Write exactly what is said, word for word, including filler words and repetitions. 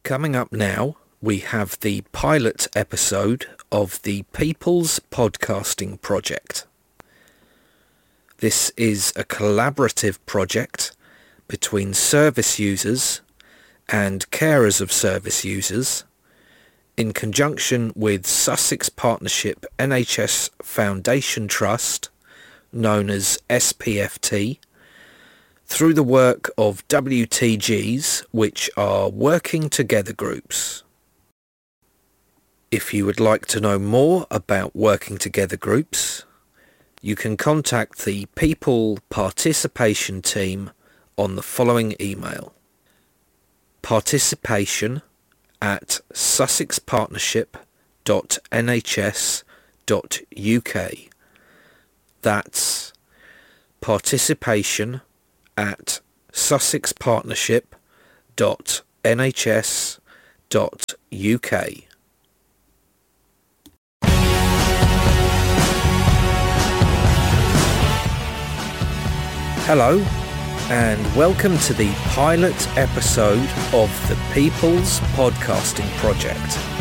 Coming up now, we have the pilot episode of the People's Podcasting Project. This is a collaborative project between service users and carers of service users in conjunction with Sussex Partnership N H S Foundation Trust, known as S P F T, through the work of W T Gs, which are Working Together groups. If you would like to know more about Working Together groups, you can contact the People Participation team on the following email: participation at sussexpartnership.nhs.uk. That's participation at sussexpartnership.nhs.uk. Hello, and welcome to the pilot episode of the People's Podcasting Project.